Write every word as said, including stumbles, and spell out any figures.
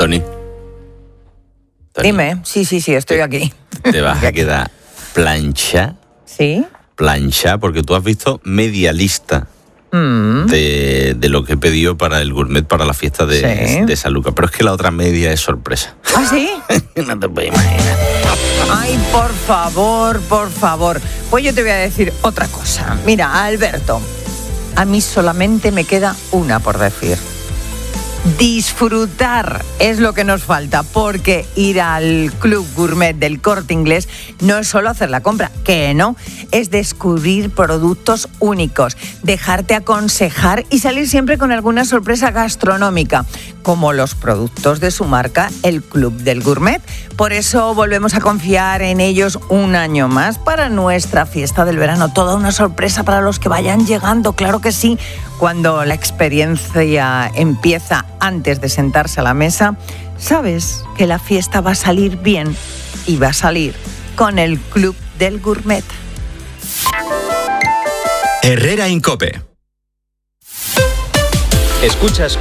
Tony. Tony. Dime, sí, sí, sí, estoy aquí. Te vas a quedar plancha. ¿Sí? Plancha, porque tú has visto media lista mm. de, de lo que he pedido para el gourmet para la fiesta de, sí. de San Lucas. Pero es que la otra media es sorpresa. ¿Ah, sí? No te puedes imaginar. Ay, por favor, por favor. Pues yo te voy a decir otra cosa. Mira, Alberto, a mí solamente me queda una por decir. Disfrutar es lo que nos falta, porque ir al Club Gourmet del Corte Inglés no es solo hacer la compra, que no, es descubrir productos únicos, dejarte aconsejar y salir siempre con alguna sorpresa gastronómica, como los productos de su marca, el Club del Gourmet. Por eso volvemos a confiar en ellos un año más para nuestra fiesta del verano. Toda una sorpresa para los que vayan llegando, claro que sí. Cuando la experiencia empieza antes de sentarse a la mesa, sabes que la fiesta va a salir bien y va a salir con el Club del Gourmet. Herrera en COPE. Escuchas